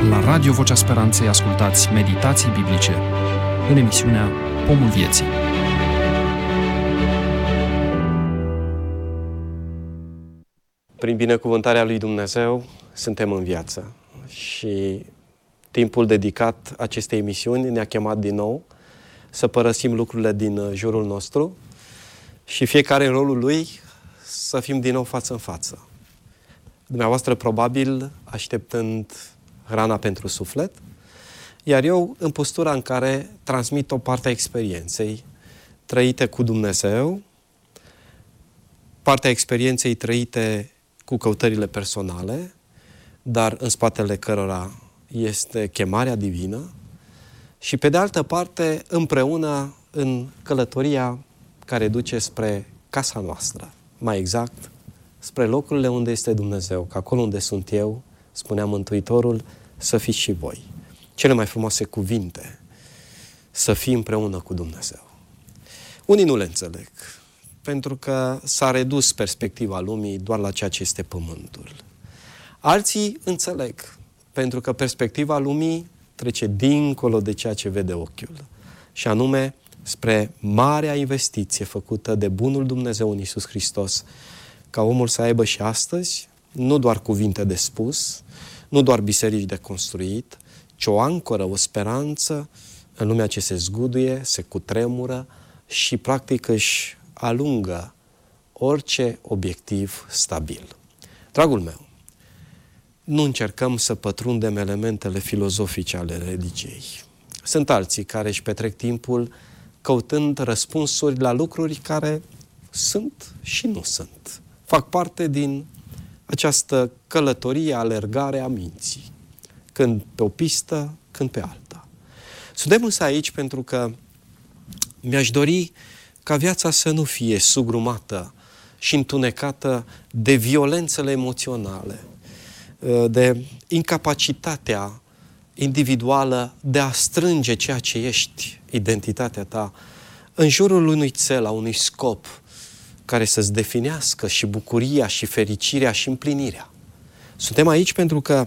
La Radio Vocea Speranței ascultați meditații biblice în emisiunea Pomul Vieții. Prin binecuvântarea lui Dumnezeu suntem în viață și timpul dedicat acestei emisiuni ne-a chemat din nou să părăsim lucrurile din jurul nostru și fiecare în rolul lui să fim din nou față în față. Dumneavoastră probabil așteptând hrana pentru suflet, iar eu în postura în care transmit o parte a experienței trăite cu Dumnezeu, partea experienței trăite cu căutările personale, dar în spatele cărora este chemarea divină, și pe de altă parte împreună în călătoria care duce spre casa noastră, mai exact spre locurile unde este Dumnezeu, că acolo unde sunt eu, spunea Mântuitorul, să fiți și voi. Cele mai frumoase cuvinte, să fii împreună cu Dumnezeu. Unii nu le înțeleg, pentru că s-a redus perspectiva lumii doar la ceea ce este pământul. Alții înțeleg, pentru că perspectiva lumii trece dincolo de ceea ce vede ochiul, și anume spre marea investiție făcută de bunul Dumnezeu în Iisus Hristos, ca omul să aibă și astăzi nu doar cuvinte de spus, nu doar biserici de construit, ci o ancoră, o speranță în lumea ce se zguduie, se cutremură și practic își alungă orice obiectiv stabil. Dragul meu, nu încercăm să pătrundem elementele filozofice ale religiei. Sunt alții care își petrec timpul căutând răspunsuri la lucruri care sunt și nu sunt. Fac parte din această călătorie, alergare a minții, când pe o pistă, când pe alta. Suntem însă aici pentru că mi-aș dori ca viața să nu fie sugrumată și întunecată de violențele emoționale, de incapacitatea individuală de a strânge ceea ce ești, identitatea ta, în jurul unui țel, a unui scop care să-ți definească și bucuria, și fericirea, și împlinirea. Suntem aici pentru că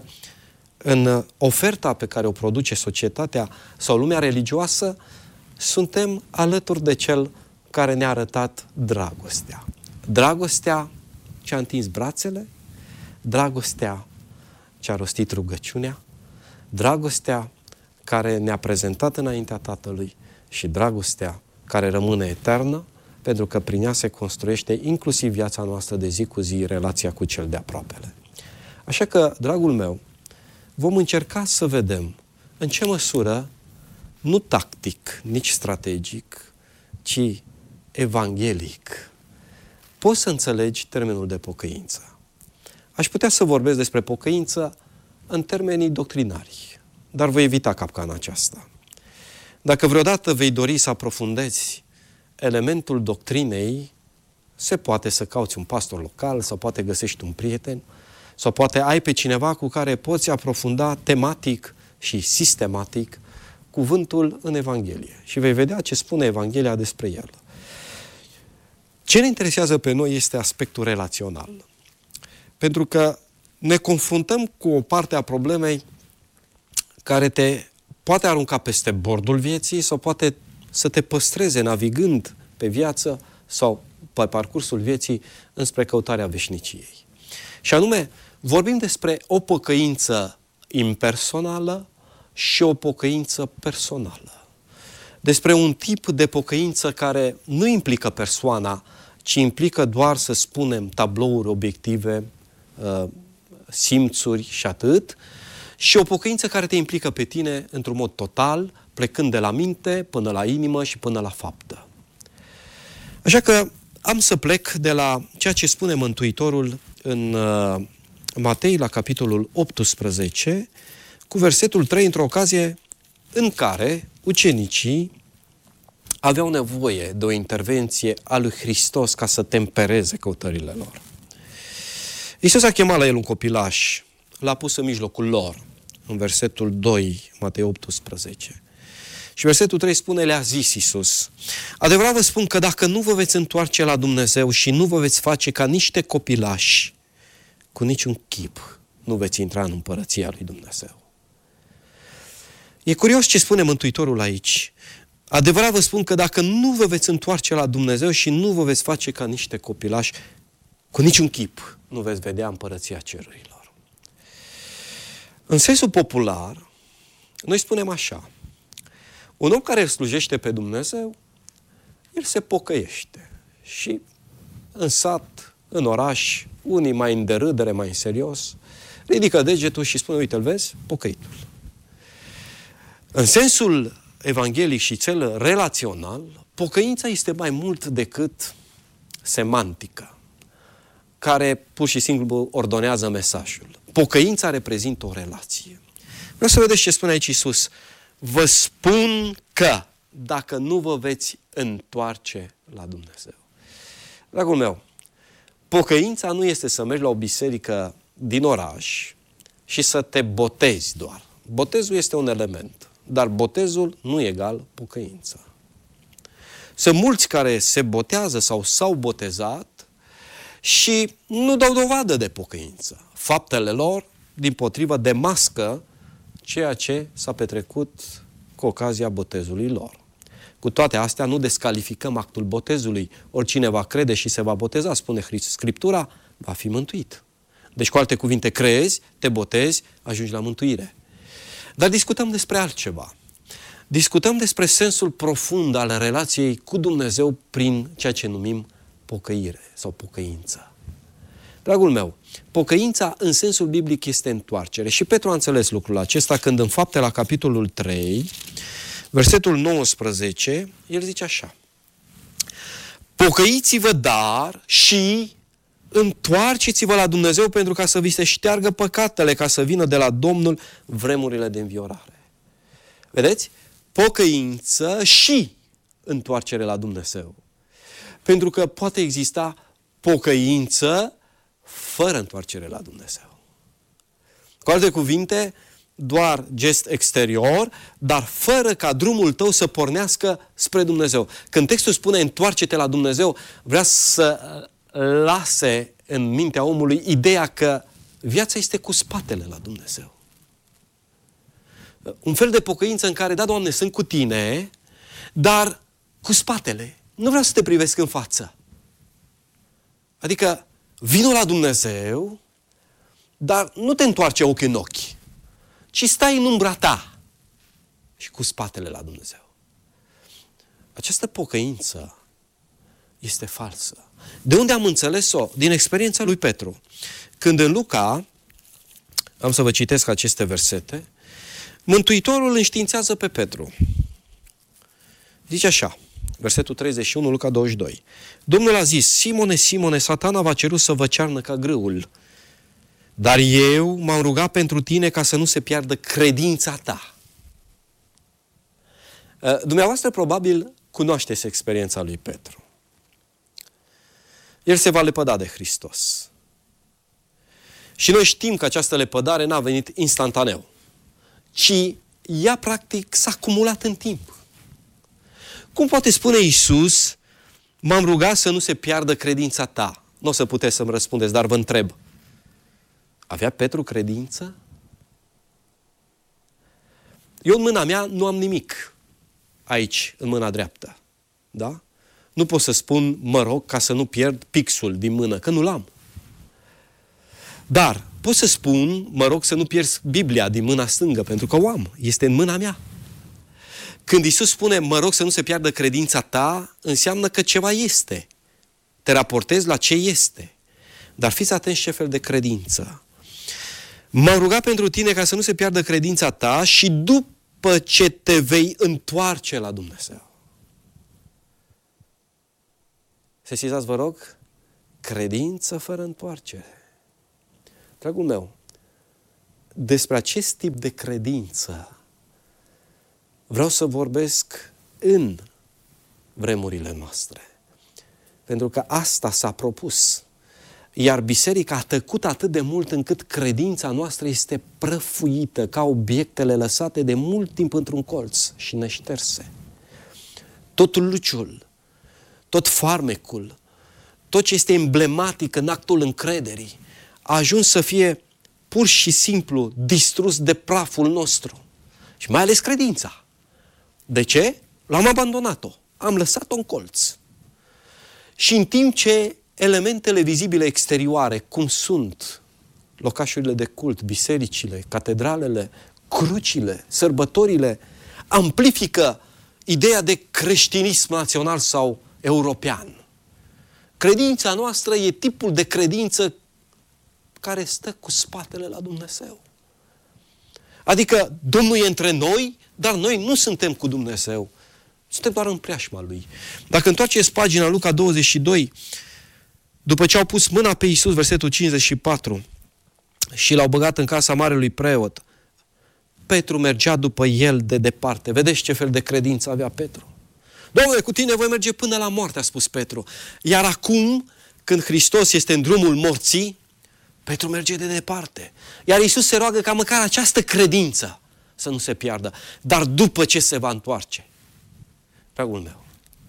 în oferta pe care o produce societatea sau lumea religioasă, suntem alături de Cel care ne-a arătat dragostea. Dragostea ce a întins brațele, dragostea ce a rostit rugăciunea, dragostea care ne-a prezentat înaintea Tatălui și dragostea care rămâne eternă, pentru că prin ea se construiește inclusiv viața noastră de zi cu zi, relația cu cel de aproapele. Așa că, dragul meu, vom încerca să vedem în ce măsură, nu tactic, nici strategic, ci evanghelic, poți să înțelegi termenul de pocăință. Aș putea să vorbesc despre pocăință în termenii doctrinari, dar voi evita capcana aceasta. Dacă vreodată vei dori să aprofundezi elementul doctrinei, se poate să cauți un pastor local, sau poate găsești un prieten, sau poate ai pe cineva cu care poți aprofunda tematic și sistematic cuvântul în Evanghelie. Și vei vedea ce spune Evanghelia despre el. Ce ne interesează pe noi este aspectul relațional. Pentru că ne confruntăm cu o parte a problemei care te poate arunca peste bordul vieții sau poate să te păstreze navigând pe viață sau pe parcursul vieții înspre căutarea veșniciei. Și anume, vorbim despre o pocăință impersonală și o pocăință personală. Despre un tip de pocăință care nu implică persoana, ci implică doar, să spunem, tablouri obiective, simțuri și atât, și o pocăință care te implică pe tine într-un mod total, plecând de la minte până la inimă și până la faptă. Așa că am să plec de la ceea ce spune Mântuitorul în Matei, la capitolul 18, cu versetul 3, într-o ocazie în care ucenicii aveau nevoie de o intervenție a lui Hristos ca să tempereze căutările lor. Iisus a chemat la el un copilaș, l-a pus în mijlocul lor, în versetul 2, Matei 18. Și versetul 3 spune, le-a zis Iisus: adevărat vă spun că dacă nu vă veți întoarce la Dumnezeu și nu vă veți face ca niște copilași, cu niciun chip nu veți intra în împărăția lui Dumnezeu. E curios ce spune Mântuitorul aici. Adevărat vă spun că dacă nu vă veți întoarce la Dumnezeu și nu vă veți face ca niște copilași, cu niciun chip nu veți vedea împărăția cerurilor. În sensul popular, noi spunem așa: un om care îl slujește pe Dumnezeu, el se pocăiește. Și în sat, în oraș, unii mai în derâdere, mai în serios, ridică degetul și spune: uite, îl vezi? Pocăitul. În sensul evanghelic și cel relațional, pocăința este mai mult decât semantică, care pur și simplu ordonează mesajul. Pocăința reprezintă o relație. Vreau să vedeți ce spune aici Iisus. Vă spun că dacă nu vă veți întoarce la Dumnezeu. Dragul meu, pocăința nu este să mergi la o biserică din oraș și să te botezi doar. Botezul este un element, dar botezul nu e egal pocăința. Sunt mulți care se botează sau s-au botezat și nu dau dovadă de pocăință. Faptele lor, dimpotrivă, demască ceea ce s-a petrecut cu ocazia botezului lor. Cu toate astea, nu descalificăm actul botezului. Oricine va crede și se va boteza, spune Scriptura, va fi mântuit. Deci, cu alte cuvinte, crezi, te botezi, ajungi la mântuire. Dar discutăm despre altceva. Discutăm despre sensul profund al relației cu Dumnezeu prin ceea ce numim pocăire sau pocăință. Dragul meu, pocăința în sensul biblic este întoarcere. Și Petru a înțeles lucrul acesta când în Fapte la capitolul 3, versetul 19, el zice așa: pocăiți-vă dar și întoarceți-vă la Dumnezeu pentru ca să vi se șteargă păcatele, ca să vină de la Domnul vremurile de înviorare. Vedeți? Pocăință și întoarcere la Dumnezeu. Pentru că poate exista pocăință fără întoarcere la Dumnezeu. Cu alte cuvinte, doar gest exterior, dar fără ca drumul tău să pornească spre Dumnezeu. Când textul spune întoarce-te la Dumnezeu, vrea să lase în mintea omului ideea că viața este cu spatele la Dumnezeu. Un fel de pocăință în care, da, Doamne, sunt cu Tine, dar cu spatele. Nu vreau să te privesc în față. Adică, vino la Dumnezeu, dar nu te întoarce ochi în ochi, ci stai în umbra ta și cu spatele la Dumnezeu. Această pocăință este falsă. De unde am înțeles-o? Din experiența lui Petru. Când în Luca, am să vă citesc aceste versete, Mântuitorul înștiințează pe Petru. Zice așa, versetul 31, Luca 22. Domnul a zis: Simone, Simone, Satana v-a cerut să vă cearnă ca grâul, dar eu m-am rugat pentru tine ca să nu se piardă credința ta. Dumneavoastră probabil cunoașteți experiența lui Petru. El se va lepăda de Hristos. Și noi știm că această lepădare n-a venit instantaneu, ci ea practic s-a acumulat în timp. Cum poate spune Iisus: m-am rugat să nu se piardă credința ta? Nu o să puteți să-mi răspundeți, dar vă întreb. Avea Petru credință? Eu în mâna mea nu am nimic aici, în mâna dreaptă. Da? Nu pot să spun, mă rog, ca să nu pierd pixul din mână, că nu l-am. Dar pot să spun, mă rog, să nu pierzi Biblia din mâna stângă, pentru că o am. Este în mâna mea. Când Iisus spune, mă rog să nu se piardă credința ta, înseamnă că ceva este. Te raportezi la ce este. Dar fiți atenți ce fel de credință. M-am rugat pentru tine ca să nu se piardă credința ta și după ce te vei întoarce la Dumnezeu. Sesizați, vă rog, credință fără întoarcere. Dragul meu, despre acest tip de credință vreau să vorbesc în vremurile noastre. Pentru că asta s-a propus. Iar biserica a tăcut atât de mult încât credința noastră este prăfuită ca obiectele lăsate de mult timp într-un colț și neșterse. Tot luciul, tot farmecul, tot ce este emblematic în actul încrederii a ajuns să fie pur și simplu distrus de praful nostru. Și mai ales credința. De ce? L-am abandonat-o. Am lăsat-o în colț. Și în timp ce elementele vizibile exterioare, cum sunt locașurile de cult, bisericile, catedralele, crucile, sărbătorile, amplifică ideea de creștinism național sau european. Credința noastră e tipul de credință care stă cu spatele la Dumnezeu. Adică Domnul e între noi, dar noi nu suntem cu Dumnezeu. Suntem doar în preajma Lui. Dacă întoarceți pagina Luca 22, după ce au pus mâna pe Iisus, versetul 54, și l-au băgat în casa marelui preot, Petru mergea după el de departe. Vedeți ce fel de credință avea Petru? Domnule, cu tine voi merge până la moarte, a spus Petru. Iar acum, când Hristos este în drumul morții, Petru merge de departe. Iar Iisus se roagă ca măcar această credință să nu se piardă. Dar după ce se va întoarce? Dragul meu,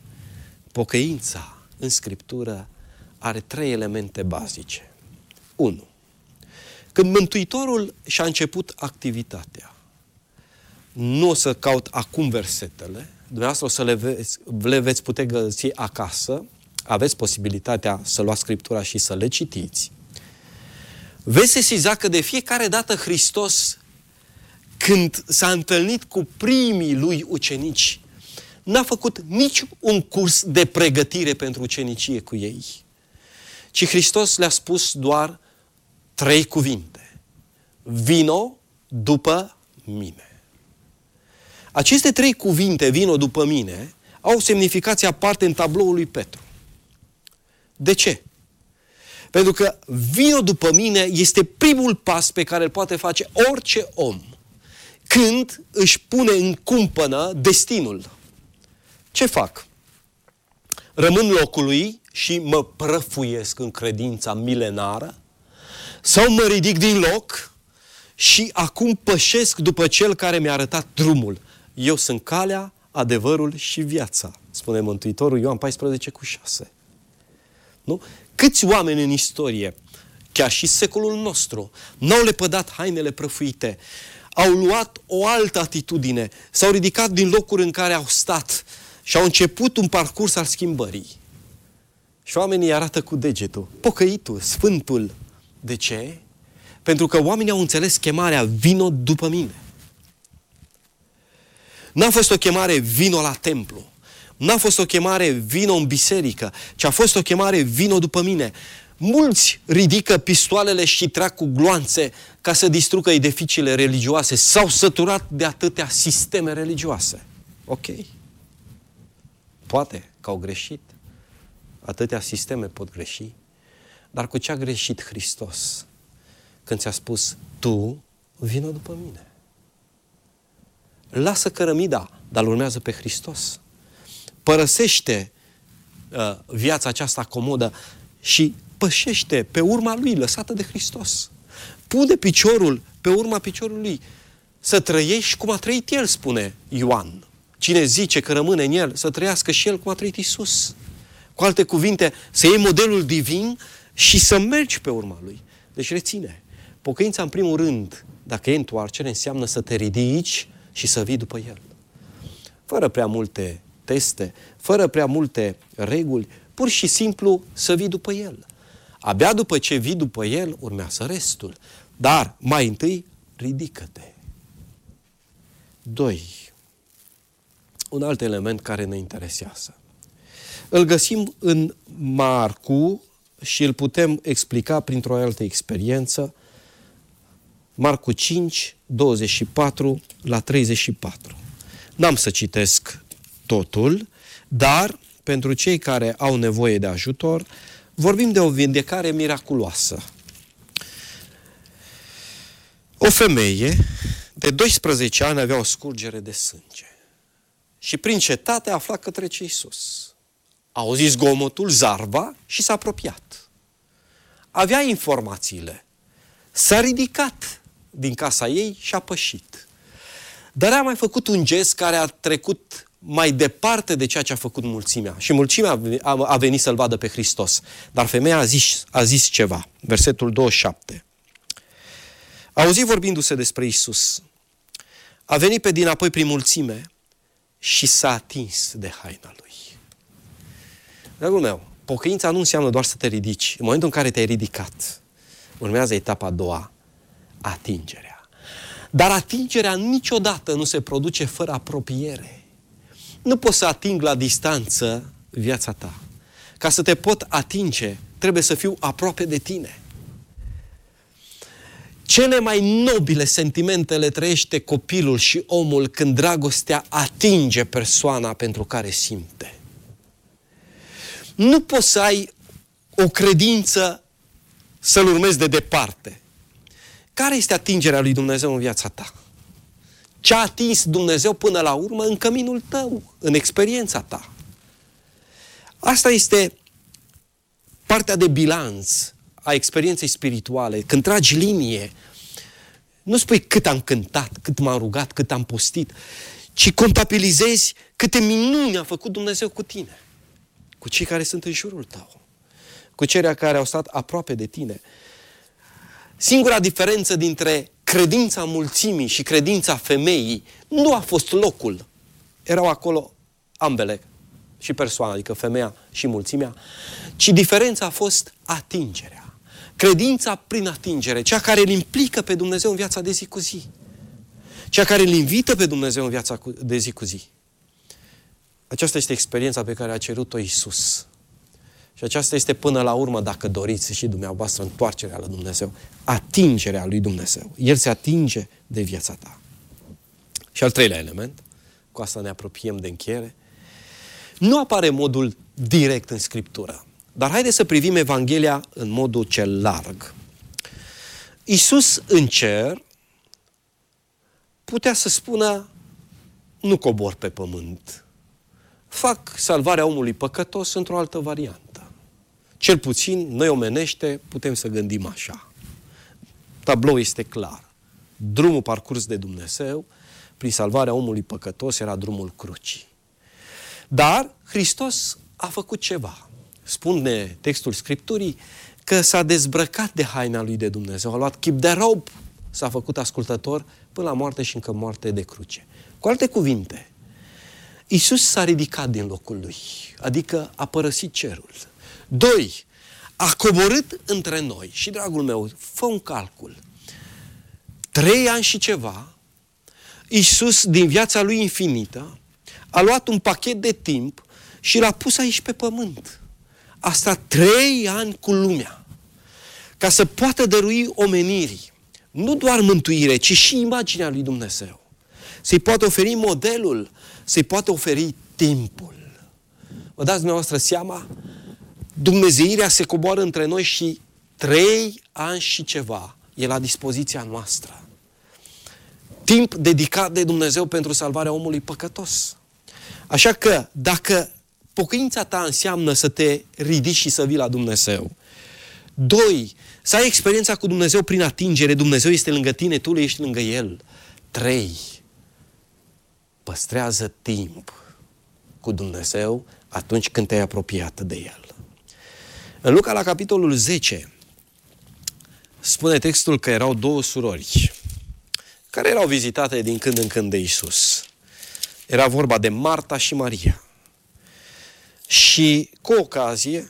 pocăința în Scriptură are 3 elemente bazice. 1. Când Mântuitorul și-a început activitatea, nu o să caut acum versetele, dumneavoastră o să le veți putea găsi acasă, aveți posibilitatea să luați Scriptura și să le citiți, veți sesiza că de fiecare dată Hristos, când s-a întâlnit cu primii lui ucenici, n-a făcut nici un curs de pregătire pentru ucenicie cu ei, ci Hristos le-a spus doar 3 cuvinte. Vino după mine. Aceste 3 cuvinte, vino după mine, au semnificație aparte în tabloul lui Petru. De ce? Pentru că vino după mine este primul pas pe care îl poate face orice om când își pune în cumpănă destinul. Ce fac? Rămân locului și mă prăfuiesc în credința milenară? Sau mă ridic din loc și acum pășesc după cel care mi-a arătat drumul? Eu sunt calea, adevărul și viața, spune Mântuitorul Ioan 14,6. Nu? Câți oameni în istorie, chiar și secolul nostru, n-au lepădat hainele prăfuite, au luat o altă atitudine, s-au ridicat din locuri în care au stat și au început un parcurs al schimbării. Și oamenii arată cu degetul. Pocăitul, sfântul. De ce? Pentru că oamenii au înțeles chemarea vino după mine. N-a fost o chemare vino la templu. N-a fost o chemare vino în biserică, ci a fost o chemare vino după mine. Mulți ridică pistoalele și trag cu gloanțe ca să distrugă edificiile religioase. S-au săturat de atâtea sisteme religioase. Ok. Poate că au greșit. Atâtea sisteme pot greși. Dar cu ce a greșit Hristos când ți-a spus, tu vină după mine? Lasă cărămida, dar urmează pe Hristos. Părăsește viața aceasta comodă și pășește pe urma Lui, lăsată de Hristos. Pune piciorul pe urma piciorului. Să trăiești cum a trăit El, spune Ioan. Cine zice că rămâne în El, să trăiască și El cum a trăit Iisus. Cu alte cuvinte, să iei modelul divin și să mergi pe urma Lui. Deci reține. Pocăința, în primul rând, dacă e întoarcere, înseamnă să te ridici și să vii după El. Fără prea multe teste, fără prea multe reguli, pur și simplu să vii după El. Abia după ce vii după El, urmează restul. Dar, mai întâi, ridică-te. 2. Un alt element care ne interesează. Îl găsim în Marcu și îl putem explica printr-o altă experiență. Marcu 5, 24 la 34. N-am să citesc totul, dar pentru cei care au nevoie de ajutor, vorbim de o vindecare miraculoasă. O femeie de 12 ani avea o scurgere de sânge și prin cetate afla că trece Iisus. A auzit zgomotul, zarva și s-a apropiat. Avea informațiile. S-a ridicat din casa ei și a pășit. Dar a mai făcut un gest care a trecut mai departe de ceea ce a făcut mulțimea. Și mulțimea a venit să-L vadă pe Hristos. Dar femeia a zis ceva. Versetul 27. A auzit vorbindu-se despre Iisus. a venit pe dinapoi prin mulțime și s-a atins de haina lui. Dragul meu, pocăința nu înseamnă doar să te ridici. În momentul în care te-ai ridicat, urmează etapa a doua, atingerea. Dar atingerea niciodată nu se produce fără apropiere. Nu poți să ating la distanță viața ta. Ca să te pot atinge, trebuie să fiu aproape de tine. Cele mai nobile sentimente le trăiește copilul și omul când dragostea atinge persoana pentru care simte. Nu poți să ai o credință să-L urmezi de departe. Care este atingerea lui Dumnezeu în viața ta? Ce a atins Dumnezeu până la urmă în căminul tău, în experiența ta? Asta este partea de bilanț a experienței spirituale. Când tragi linie, nu spui cât am cântat, cât m-am rugat, cât am postit, ci contabilizezi câte minuni a făcut Dumnezeu cu tine, cu cei care sunt în jurul tău, cu cei care au stat aproape de tine. Singura diferență dintre credința mulțimii și credința femeii nu a fost locul. Erau acolo ambele, și persoana, adică femeia și mulțimea, ci diferența a fost atingerea. Credința prin atingere, cea care îl implică pe Dumnezeu în viața de zi cu zi. Cea care îl invită pe Dumnezeu în viața de zi cu zi. Aceasta este experiența pe care a cerut-o Iisus. Și aceasta este până la urmă, dacă doriți și dumneavoastră, întoarcerea la Dumnezeu, atingerea lui Dumnezeu. El se atinge de viața ta. Și al treilea element, cu asta ne apropiem de încheiere, nu apare modul direct în Scriptură. Dar haideți să privim Evanghelia în modul cel larg. Iisus în cer putea să spună, nu cobor pe pământ. Fac salvarea omului păcătos într-o altă variantă. Cel puțin, noi omenește, putem să gândim așa. Tabloul este clar. Drumul parcurs de Dumnezeu, prin salvarea omului păcătos, era drumul crucii. Dar Hristos a făcut ceva. Spune textul Scripturii că s-a dezbrăcat de haina lui de Dumnezeu, a luat chip de rob, s-a făcut ascultător până la moarte și încă moarte de cruce. Cu alte cuvinte, Iisus s-a ridicat din locul lui, adică a părăsit cerul. 2. A coborât între noi. Și, dragul meu, fă un calcul. 3 ani și ceva, Iisus, din viața lui infinită, a luat un pachet de timp și l-a pus aici pe pământ. A stat 3 ani cu lumea, ca să poată dărui omenirii nu doar mântuire, ci și imaginea lui Dumnezeu. Să-i poată oferi modelul, să-i poată oferi timpul. Vă dați dumneavoastră seama? Dumnezeirea se coboară între noi și 3 ani și ceva e la dispoziția noastră. Timp dedicat de Dumnezeu pentru salvarea omului păcătos. Așa că, dacă pocăința ta înseamnă să te ridici și să vii la Dumnezeu. 2. Să ai experiența cu Dumnezeu prin atingere. Dumnezeu este lângă tine, tu ești lângă El. 3. Păstrează timp cu Dumnezeu atunci când te-ai apropiat de El. În Luca, la capitolul 10, spune textul că erau 2 surori care erau vizitate din când în când de Iisus. Era vorba de Marta și Maria. Și cu ocazie,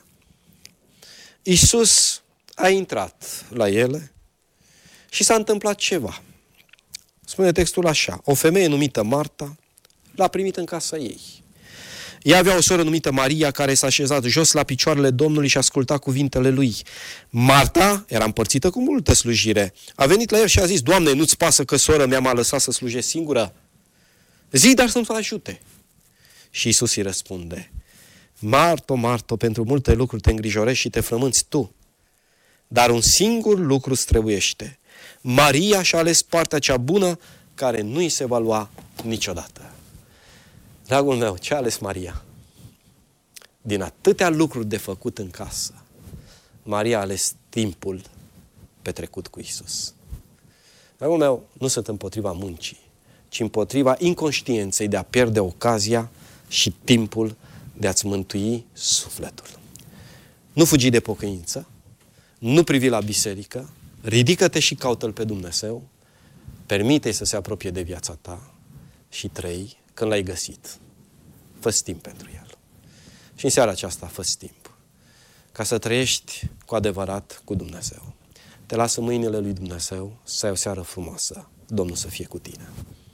Iisus a intrat la ele și s-a întâmplat ceva. Spune textul așa: o femeie numită Marta l-a primit în casa ei. Ea avea o soră numită Maria care s-a așezat jos la picioarele Domnului și asculta cuvintele lui. Marta era împărțită cu multă slujire. A venit la el și a zis: Doamne, nu-ți pasă că sora mea m-a lăsat să slujesc singură? Zi, dar să-mi ajute. Și Iisus îi răspunde: Marto, Marto, pentru multe lucruri te îngrijorești și te frămânți tu. Dar un singur lucru străbuiește. Maria și-a ales partea cea bună care nu îi se va lua niciodată. Dragul meu, ce a ales Maria? Din atâtea lucruri de făcut în casă, Maria a ales timpul petrecut cu Iisus. Dragul meu, nu sunt împotriva muncii, ci împotriva inconștienței de a pierde ocazia și timpul de a-ți mântui sufletul. Nu fugi de pocăință, nu privi la biserică, ridică-te și caută-L pe Dumnezeu, Permite-i să se apropie de viața ta. Și 3, când l-ai găsit, fă-ți timp pentru el. Și în seara aceasta fă-ți timp ca să trăiești cu adevărat cu Dumnezeu. Te las în mâinile lui Dumnezeu, să ai o seară frumoasă. Domnul să fie cu tine.